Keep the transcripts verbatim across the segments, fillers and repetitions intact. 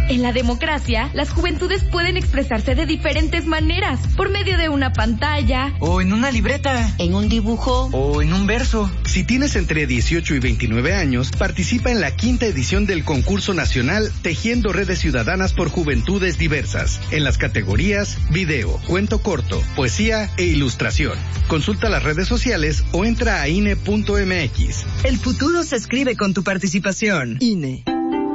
En la democracia, las juventudes pueden expresarse de diferentes maneras, por medio de una pantalla, o en una libreta, en un dibujo, o en un verso. Si tienes entre dieciocho y veintinueve años, participa en la quinta edición del concurso nacional Tejiendo Redes Ciudadanas por Juventudes Diversas, en las categorías video, cuento corto, poesía e ilustración. Consulta las redes sociales o entra a I N E punto M X. El futuro se escribe con tu participación. I N E.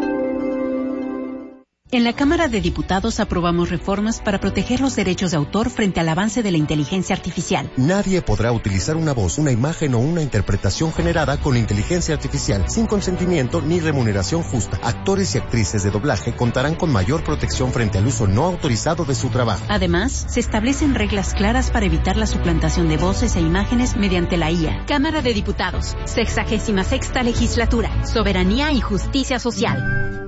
En la Cámara de Diputados aprobamos reformas para proteger los derechos de autor frente al avance de la inteligencia artificial. Nadie podrá utilizar una voz, una imagen o una interpretación generada con inteligencia artificial sin consentimiento ni remuneración justa. Actores y actrices de doblaje contarán con mayor protección frente al uso no autorizado de su trabajo. Además, se establecen reglas claras para evitar la suplantación de voces e imágenes mediante la I A. Cámara de Diputados, sexagésima sexta legislatura, soberanía y justicia social.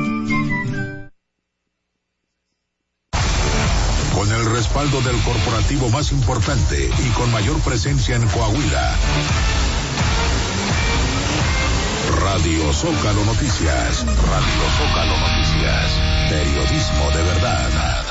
Con el respaldo del corporativo más importante y con mayor presencia en Coahuila. Radio Zócalo Noticias. Radio Zócalo Noticias. Periodismo de verdad.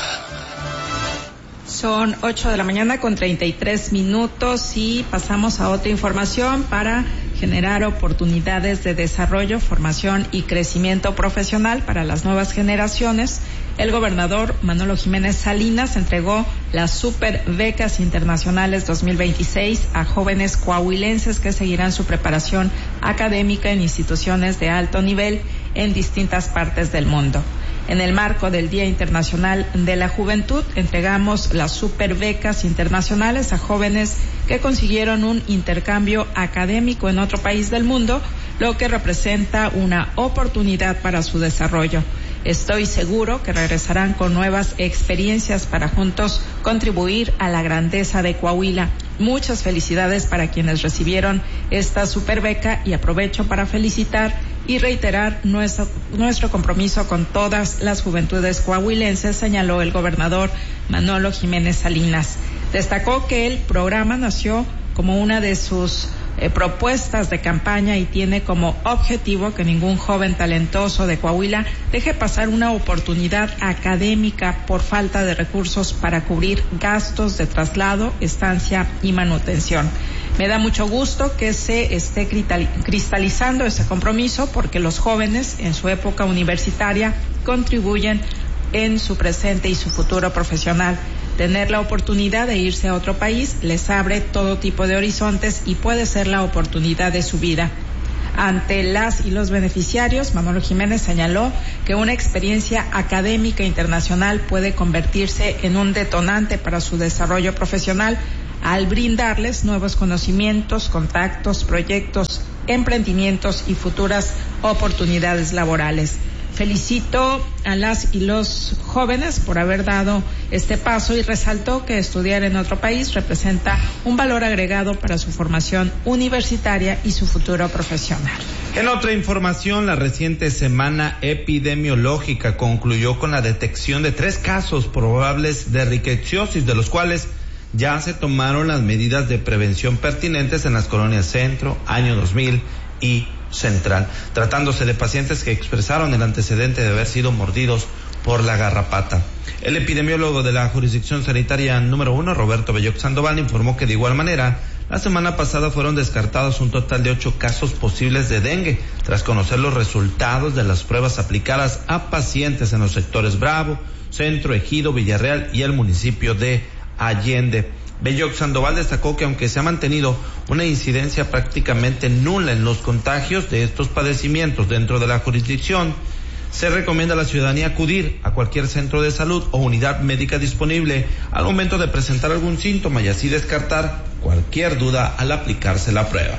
Son ocho de la mañana con treinta y tres minutos y pasamos a otra información para generar oportunidades de desarrollo, formación y crecimiento profesional para las nuevas generaciones. El gobernador Manolo Jiménez Salinas entregó las Super Becas Internacionales dos mil veintiséis a jóvenes coahuilenses que seguirán su preparación académica en instituciones de alto nivel en distintas partes del mundo. En el marco del Día Internacional de la Juventud, entregamos las Super Becas Internacionales a jóvenes que consiguieron un intercambio académico en otro país del mundo, lo que representa una oportunidad para su desarrollo. Estoy seguro que regresarán con nuevas experiencias para juntos contribuir a la grandeza de Coahuila. Muchas felicidades para quienes recibieron esta super beca y aprovecho para felicitar y reiterar nuestro, nuestro compromiso con todas las juventudes coahuilenses, señaló el gobernador Manolo Jiménez Salinas. Destacó que el programa nació como una de sus eh, propuestas de campaña y tiene como objetivo que ningún joven talentoso de Coahuila deje pasar una oportunidad académica por falta de recursos para cubrir gastos de traslado, estancia y manutención. Me da mucho gusto que se esté cristalizando ese compromiso porque los jóvenes en su época universitaria contribuyen en su presente y su futuro profesional. Tener la oportunidad de irse a otro país les abre todo tipo de horizontes y puede ser la oportunidad de su vida. Ante las y los beneficiarios, Manolo Jiménez señaló que una experiencia académica internacional puede convertirse en un detonante para su desarrollo profesional al brindarles nuevos conocimientos, contactos, proyectos, emprendimientos y futuras oportunidades laborales. Felicito a las y los jóvenes por haber dado este paso y resaltó que estudiar en otro país representa un valor agregado para su formación universitaria y su futuro profesional. En otra información, la reciente semana epidemiológica concluyó con la detección de tres casos probables de riqueciosis, de los cuales ya se tomaron las medidas de prevención pertinentes en las colonias Centro, Año dos mil y Central, tratándose de pacientes que expresaron el antecedente de haber sido mordidos por la garrapata. El epidemiólogo de la jurisdicción sanitaria número uno, Roberto Belloc Sandoval, informó que de igual manera, la semana pasada fueron descartados un total de ocho casos posibles de dengue, tras conocer los resultados de las pruebas aplicadas a pacientes en los sectores Bravo, Centro, Ejido, Villarreal y el municipio de Allende. Belloc Sandoval destacó que aunque se ha mantenido una incidencia prácticamente nula en los contagios de estos padecimientos dentro de la jurisdicción, se recomienda a la ciudadanía acudir a cualquier centro de salud o unidad médica disponible al momento de presentar algún síntoma y así descartar cualquier duda al aplicarse la prueba.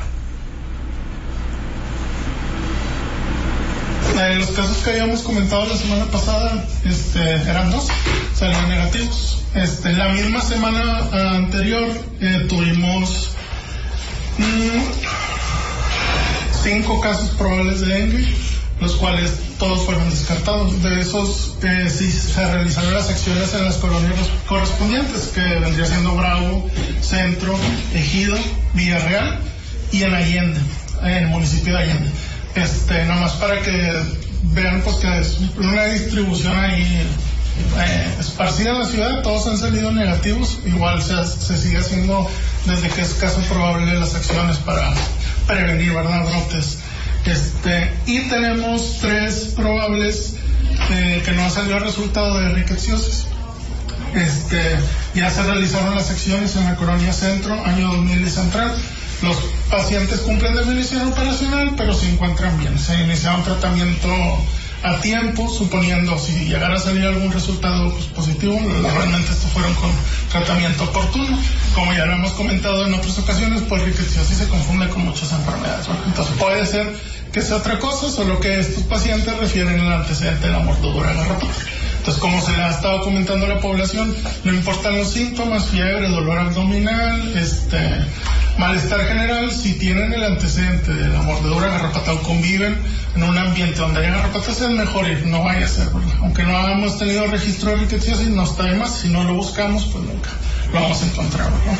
Eh, los casos que habíamos comentado la semana pasada este, eran dos, salieron negativos. Este, la misma semana anterior eh, tuvimos mmm, cinco casos probables de dengue, los cuales todos fueron descartados. De esos eh, sí se realizaron las acciones en las colonias correspondientes, que vendría siendo Bravo, Centro, Ejido, Villarreal y en Allende, en el municipio de Allende. Este, nomás para que vean pues que es una distribución ahí eh, esparcida en la ciudad, todos han salido negativos, igual se, se sigue haciendo desde que es caso probable las acciones para prevenir, ¿verdad?, brotes. Este, y tenemos tres probables eh, que no ha salido el resultado de rickettsiosis. Este, ya se realizaron las acciones en la Colonia Centro, año dos mil y Central. Los pacientes cumplen definición operacional, pero se encuentran bien. Se iniciaron tratamiento a tiempo, suponiendo si llegara a salir algún resultado pues, positivo, realmente estos fueron con tratamiento oportuno. Como ya lo hemos comentado en otras ocasiones, pues rickettsiosis se confunde con muchas enfermedades, ¿no? Entonces puede ser que sea otra cosa, solo que estos pacientes refieren al antecedente de la mordedura garrapata. Entonces, como se le ha estado comentando a la población, no importan los síntomas, fiebre, dolor abdominal, este, malestar general, si tienen el antecedente de la mordedura garrapata o conviven en un ambiente donde haya garrapatas, es mejor ir, no vaya a ser, ¿verdad? Aunque no hayamos tenido registro de rickettsiosis, no está de más, si no lo buscamos, pues nunca lo vamos a encontrar, ¿verdad?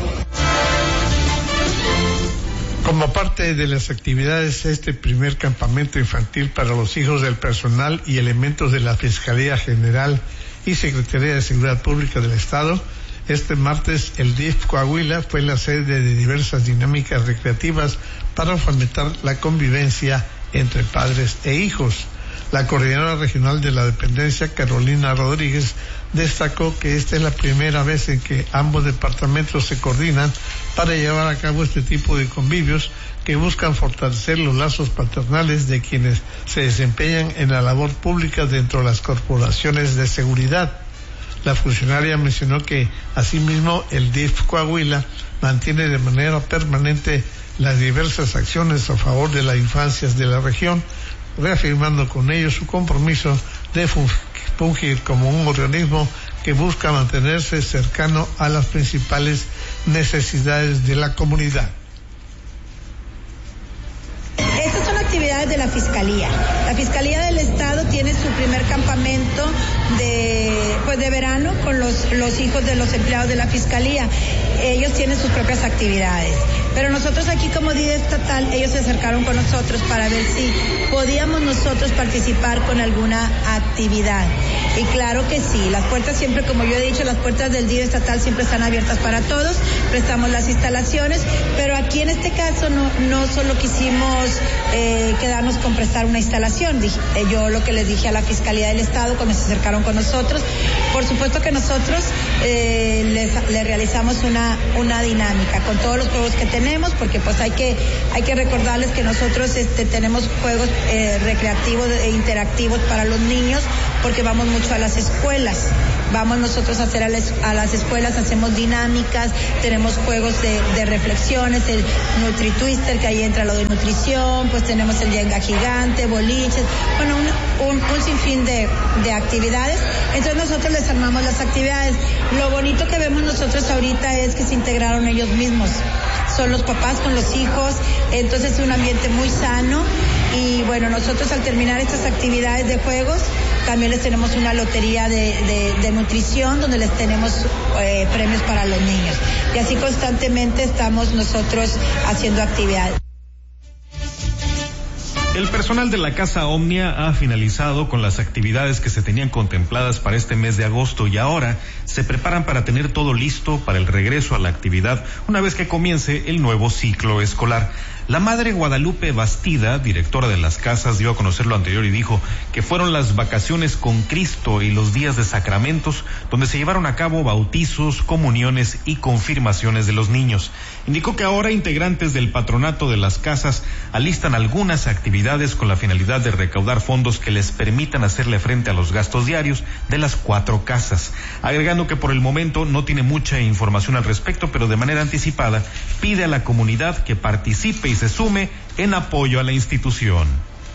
Como parte de las actividades de este primer campamento infantil para los hijos del personal y elementos de la Fiscalía General y Secretaría de Seguridad Pública del Estado, este martes el D I F Coahuila fue la sede de diversas dinámicas recreativas para fomentar la convivencia entre padres e hijos. La coordinadora regional de la dependencia, Carolina Rodríguez, destacó que esta es la primera vez en que ambos departamentos se coordinan para llevar a cabo este tipo de convivios que buscan fortalecer los lazos paternales de quienes se desempeñan en la labor pública dentro de las corporaciones de seguridad. La funcionaria mencionó que, asimismo, el D I F Coahuila mantiene de manera permanente las diversas acciones a favor de las infancias de la región, reafirmando con ello su compromiso de fungir como un organismo que busca mantenerse cercano a las principales necesidades de la comunidad. Estas son actividades de la Fiscalía. La Fiscalía del Estado tiene su primer campamento de, pues de verano con los, los hijos de los empleados de la Fiscalía. Ellos tienen sus propias actividades. Pero nosotros aquí como D I D estatal, ellos se acercaron con nosotros para ver si podíamos nosotros participar con alguna actividad. Y claro que sí, las puertas siempre, como yo he dicho, las puertas del D I D estatal siempre están abiertas para todos, prestamos las instalaciones, pero aquí en este caso no, no solo quisimos eh, quedarnos con prestar una instalación. Dije, eh, yo lo que les dije a la Fiscalía del Estado cuando se acercaron con nosotros, por supuesto que nosotros eh, les, les realizamos una, una dinámica con todos los juegos que tenemos, porque pues hay que, hay que recordarles que nosotros este, tenemos juegos eh, recreativos e interactivos para los niños, porque vamos mucho a las escuelas. Vamos nosotros a hacer a las, a las escuelas, hacemos dinámicas, tenemos juegos de, de reflexiones, el Nutri-Twister, que ahí entra lo de nutrición, pues tenemos el Jenga gigante, boliches, bueno, un, un, un sinfín de, de actividades. Entonces nosotros les armamos las actividades. Lo bonito que vemos nosotros ahorita es que se integraron ellos mismos. Son los papás con los hijos, entonces es un ambiente muy sano. Y bueno, nosotros al terminar estas actividades de juegos, también les tenemos una lotería de, de, de nutrición donde les tenemos eh, premios para los niños. Y así constantemente estamos nosotros haciendo actividades. El personal de la Casa Omnia ha finalizado con las actividades que se tenían contempladas para este mes de agosto y ahora se preparan para tener todo listo para el regreso a la actividad una vez que comience el nuevo ciclo escolar. La madre Guadalupe Bastida, directora de las casas, dio a conocer lo anterior y dijo que fueron las vacaciones con Cristo y los días de sacramentos donde se llevaron a cabo bautizos, comuniones y confirmaciones de los niños. Indicó que ahora integrantes del patronato de las casas alistan algunas actividades con la finalidad de recaudar fondos que les permitan hacerle frente a los gastos diarios de las cuatro casas. Agregando que por el momento no tiene mucha información al respecto, pero de manera anticipada pide a la comunidad que participe y se sume en apoyo a la institución.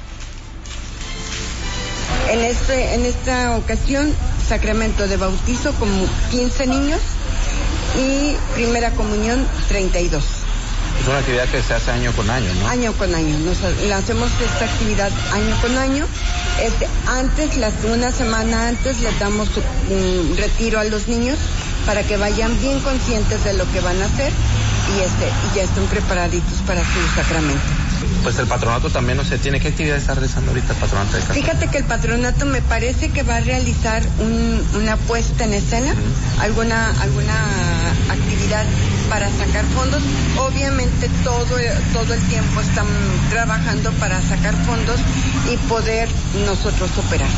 En, este, en esta ocasión, sacramento de bautizo como quince niños y primera comunión treinta y dos. Es una actividad que se hace año con año, ¿no? Año con año. Nos hacemos esta actividad año con año. Este, antes, las, una semana antes, les damos un retiro a los niños para que vayan bien conscientes de lo que van a hacer y, este, y ya estén preparaditos para su sacramento. pues el patronato también, no sé, ¿tiene qué actividad está realizando ahorita el patronato de casa? Fíjate que el patronato me parece que va a realizar un, una puesta en escena, uh-huh. alguna, alguna actividad para sacar fondos. Obviamente todo, todo el tiempo están trabajando para sacar fondos y poder nosotros operar.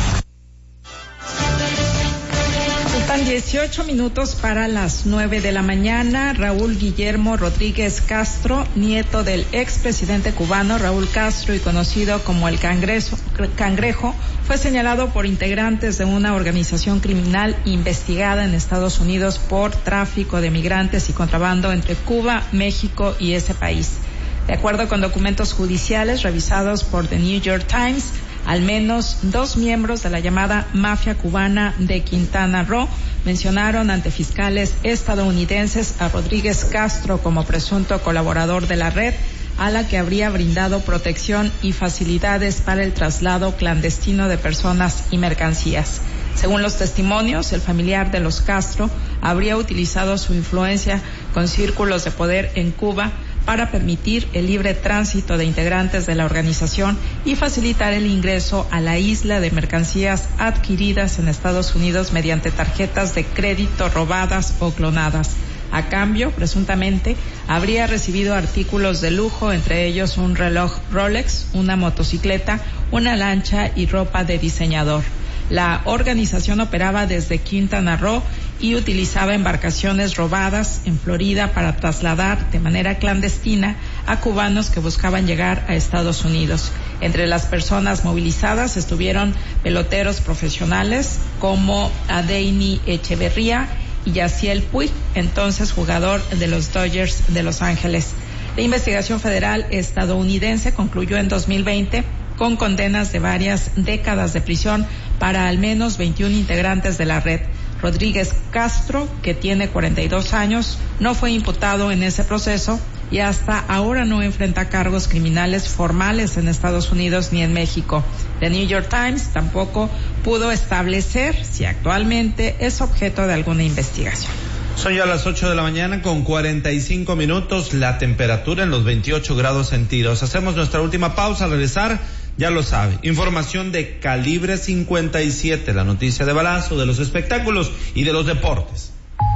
Faltan dieciocho minutos para las nueve de la mañana. Raúl Guillermo Rodríguez Castro, nieto del expresidente cubano Raúl Castro y conocido como el Cangrejo, Cangrejo, fue señalado por integrantes de una organización criminal investigada en Estados Unidos por tráfico de migrantes y contrabando entre Cuba, México y ese país. De acuerdo con documentos judiciales revisados por The New York Times, al menos dos miembros de la llamada mafia cubana de Quintana Roo mencionaron ante fiscales estadounidenses a Rodríguez Castro como presunto colaborador de la red, a la que habría brindado protección y facilidades para el traslado clandestino de personas y mercancías. Según los testimonios, el familiar de los Castro habría utilizado su influencia con círculos de poder en Cuba para permitir el libre tránsito de integrantes de la organización y facilitar el ingreso a la isla de mercancías adquiridas en Estados Unidos mediante tarjetas de crédito robadas o clonadas. A cambio, presuntamente, habría recibido artículos de lujo, entre ellos un reloj Rolex, una motocicleta, una lancha y ropa de diseñador. La organización operaba desde Quintana Roo y utilizaba embarcaciones robadas en Florida para trasladar de manera clandestina a cubanos que buscaban llegar a Estados Unidos. Entre las personas movilizadas estuvieron peloteros profesionales como Adeini Echeverría y Yaciel Puig, entonces jugador de los Dodgers de Los Ángeles. La investigación federal estadounidense concluyó en dos mil veinte con condenas de varias décadas de prisión para al menos veintiún integrantes de la red. Rodríguez Castro, que tiene cuarenta y dos años, no fue imputado en ese proceso y hasta ahora no enfrenta cargos criminales formales en Estados Unidos ni en México. The New York Times tampoco pudo establecer si actualmente es objeto de alguna investigación. Son ya las ocho de la mañana con cuarenta y cinco minutos, la temperatura en los veintiocho grados centígrados. Hacemos nuestra última pausa. Al regresar, ya lo sabe, información de Calibre cincuenta y siete, la noticia de balazo, de los espectáculos y de los deportes.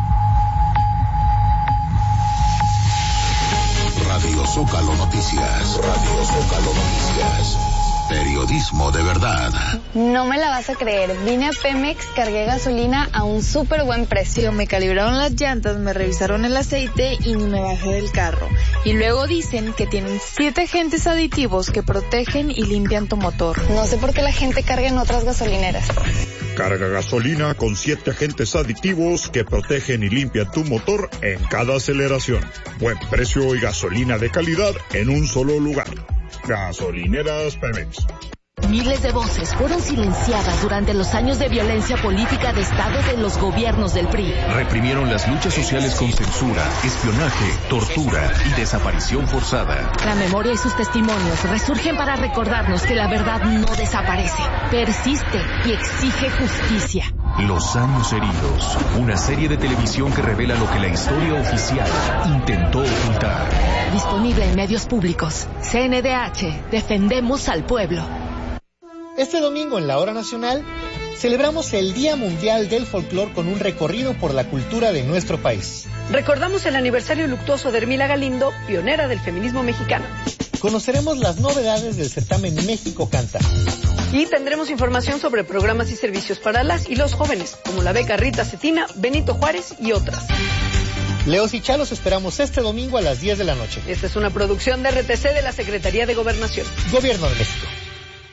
Radio Zócalo Noticias, Radio Zócalo Noticias. Periodismo de verdad. No me la vas a creer. Vine a Pemex, cargué gasolina a un súper buen precio. Me calibraron las llantas, me revisaron el aceite y ni me bajé del carro. Y luego dicen que tienen siete agentes aditivos que protegen y limpian tu motor. No sé por qué la gente carga en otras gasolineras. Carga gasolina con siete agentes aditivos que protegen y limpian tu motor en cada aceleración. Buen precio y gasolina de calidad en un solo lugar. Gasolineras Pemex. Miles de voces fueron silenciadas durante los años de violencia política de Estado de los gobiernos del P R I. Reprimieron las luchas sociales con censura, espionaje, tortura y desaparición forzada. La memoria y sus testimonios resurgen para recordarnos que la verdad no desaparece, persiste y exige justicia. Los años heridos, una serie de televisión que revela lo que la historia oficial intentó ocultar. Disponible en medios públicos. C N D H, defendemos al pueblo. Este domingo en la Hora Nacional celebramos el Día Mundial del Folclor con un recorrido por la cultura de nuestro país. Recordamos el aniversario luctuoso de Hermila Galindo, pionera del feminismo mexicano. Conoceremos las novedades del certamen México Canta. Y tendremos información sobre programas y servicios para las y los jóvenes, como la beca Rita Cetina, Benito Juárez y otras. Leos y Chalos esperamos este domingo a las diez de la noche. Esta es una producción de R T C de la Secretaría de Gobernación. Gobierno de México.